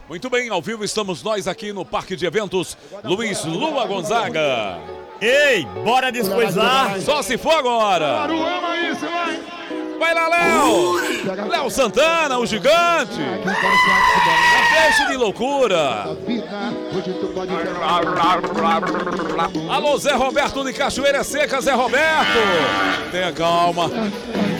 Muito bem, ao vivo estamos nós aqui no Parque de Eventos Luiz Lua Gonzaga. Ei, bora descoisar. Só se for agora. Vai lá, Léo. Léo Santana, o gigante. Deixe de loucura. Alô, Zé Roberto de Cachoeira Seca, Zé Roberto. Tenha calma.